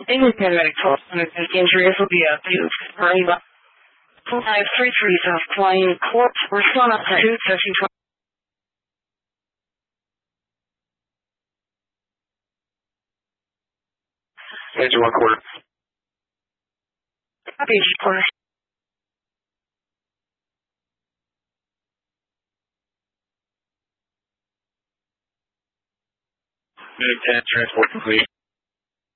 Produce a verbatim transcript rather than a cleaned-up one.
English paramedic twelve hundred injuries will be abused. Running up. five three three South Flying Corp. Respond up to two section twenty. Major one quarter. Copy, quarter. Medic ten, transport complete.